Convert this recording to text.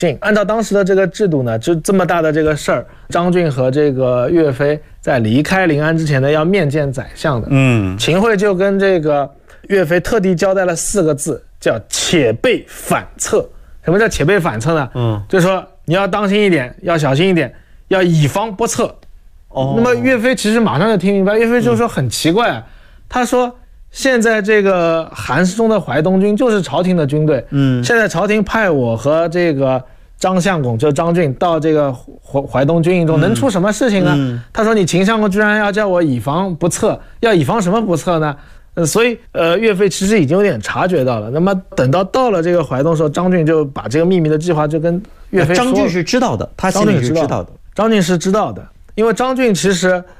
按照当时的这个制度呢，就这么大的这个事儿，张俊和这个岳飞在离开临安之前呢，要面见宰相的。秦桧就跟这个岳飞特地交代了4个字，叫且备反侧。什么叫且备反侧呢？就是说你要当心一点，要小心一点，要以防不测。那么岳飞其实马上就听明白，岳飞就说很奇怪啊，他说现在这个韩世忠的淮东军就是朝廷的军队，现在朝廷派我和这个张相公，就是张俊到这个淮东军营中，能出什么事情呢？他说你秦相公居然要叫我以防不测，要以防什么不测呢？所以岳飞其实已经有点察觉到了。那么等到了这个淮东的时候，张俊就把这个秘密的计划就跟岳飞说。 张俊是知道的，他心里是知道的。 张俊是知道的，因为张俊其实